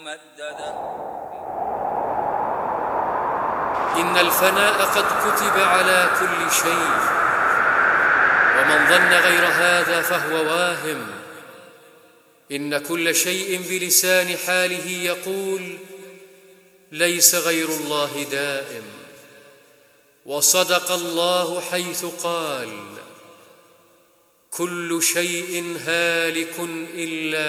إن الفناء قد كتب على كل شيء، ومن ظن غير هذا فهو واهم. إن كل شيء بلسان حاله يقول: ليس غير الله دائم. وصدق الله حيث قال: كل شيء هالك إلا